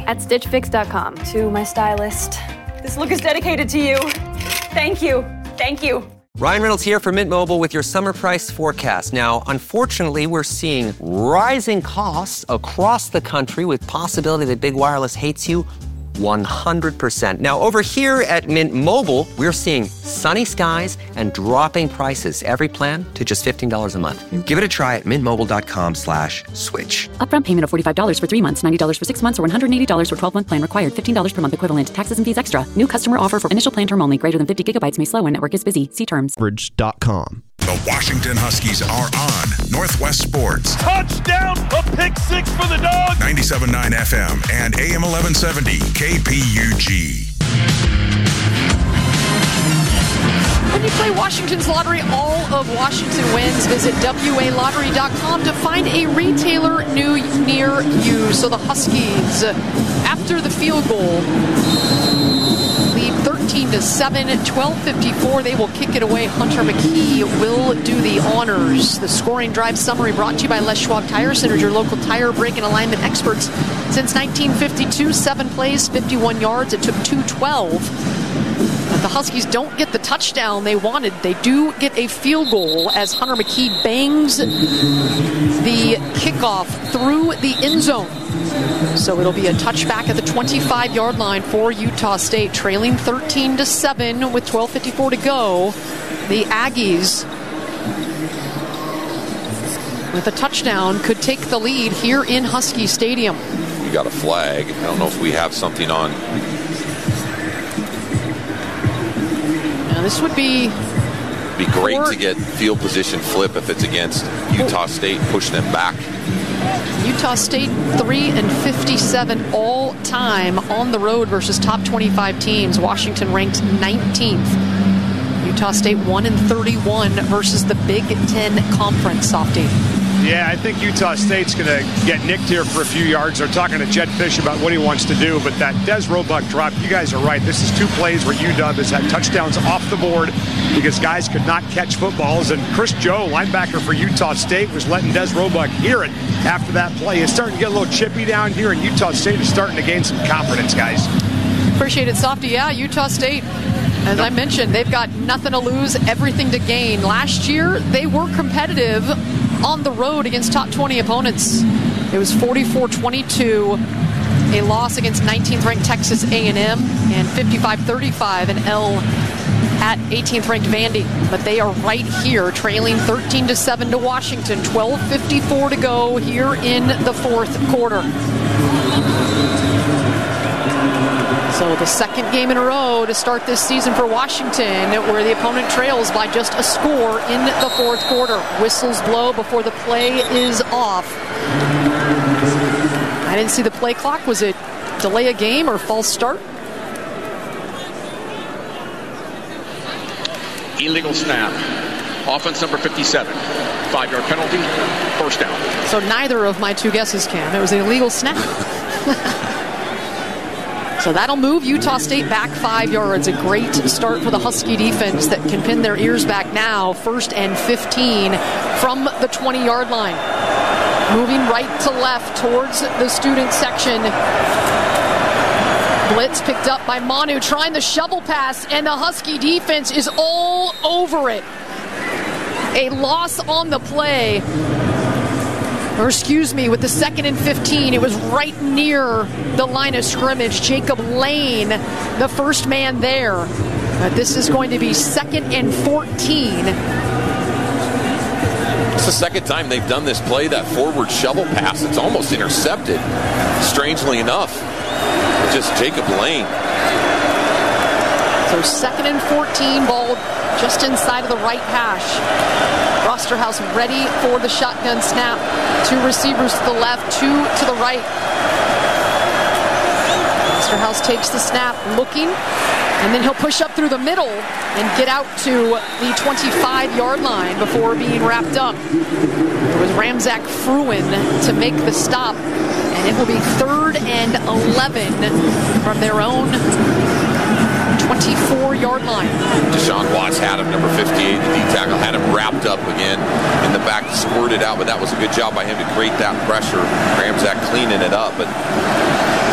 at StitchFix.com. To my stylist, this look is dedicated to you. Thank you. Thank you. Ryan Reynolds here from Mint Mobile with your summer price forecast. Now, unfortunately, we're seeing rising costs across the country with possibility that big wireless hates you 100%. Now, over here at Mint Mobile, we're seeing sunny skies and dropping prices. Every plan to just $15 a month. Give it a try at mintmobile.com/switch. Upfront payment of $45 for 3 months, $90 for 6 months, or $180 for 12-month plan required. $15 per month equivalent. Taxes and fees extra. New customer offer for initial plan term only. Greater than 50 gigabytes may slow when network is busy. See terms. Bridge.com. The Washington Huskies are on Northwest Sports. Touchdown! A pick six for the Dogs! 97.9 FM and AM 1170 KPUG. When you play Washington's Lottery, all of Washington wins. Visit WALottery.com to find a retailer near you. So the Huskies, after the field goal, lead 13-7 at 12:54. They will kick it away. Hunter McKee will do the honors. The scoring drive summary brought to you by Les Schwab Tire Center, your local tire, brake, and alignment experts since 1952. 7 plays, 51 yards. It took 2:12. But the Huskies don't get the touchdown they wanted. They do get a field goal as Hunter McKee bangs the kickoff through the end zone. So it'll be a touchback at the 25-yard line for Utah State, trailing 13-7 with 12:54 to go. The Aggies, with a touchdown, could take the lead here in Husky Stadium. We got a flag. I don't know if we have something on. Now this would be great to get field position flip if it's against Utah State, push them back. Utah State 3-57 all time on the road versus top 25 teams. Washington ranked 19th. Utah State 1-31 versus the Big Ten Conference. Softy. Yeah, I think Utah State's going to get nicked here for a few yards. They're talking to Jed Fish about what he wants to do, but that Des Roebuck drop, you guys are right. This is 2 plays where UW has had touchdowns off the board because guys could not catch footballs, and Chris Joe, linebacker for Utah State, was letting Des Roebuck hear it after that play. It's starting to get a little chippy down here, and Utah State is starting to gain some confidence, guys. Appreciate it, Softy. Yeah, Utah State, as I mentioned, they've got nothing to lose, everything to gain. Last year, they were competitive on the road against top 20 opponents. It was 44-22, a loss against 19th-ranked Texas A&M, and 55-35 an L at 18th-ranked Vandy. But they are right here, trailing 13-7 to Washington. 12:54 to go here in the fourth quarter. So the second game in a row to start this season for Washington, where the opponent trails by just a score in the fourth quarter. Whistles blow before the play is off. I didn't see the play clock. Was it delay a game or false start? Illegal snap. Offense number 57. 5-yard penalty. First down. So neither of my two guesses, Cam. It was an illegal snap. So that'll move Utah State back 5 yards. A great start for the Husky defense that can pin their ears back now. 1st and 15 from the 20-yard line. Moving right to left towards the student section. Blitz picked up by Manu, trying the shovel pass, and the Husky defense is all over it. A loss on the play. Or excuse me, with the 2nd and 15, it was right near the line of scrimmage. Jacob Lane, the first man there. But this is going to be 2nd and 14. It's the second time they've done this play, that forward shovel pass. It's almost intercepted, strangely enough. Just Jacob Lane. So 2nd and 14, ball just inside of the right hash. Osterhaus ready for the shotgun snap. 2 receivers to the left, 2 to the right. Osterhaus takes the snap, looking, and then he'll push up through the middle and get out to the 25-yard line before being wrapped up. It was Ramzak Fruin to make the stop, and it will be 3rd and 11 from their own 24-yard line. Deshaun Watts had him, number 58, the D-tackle, had him wrapped up again in the back, squirted out, but that was a good job by him to create that pressure. Ramzak cleaning it up, but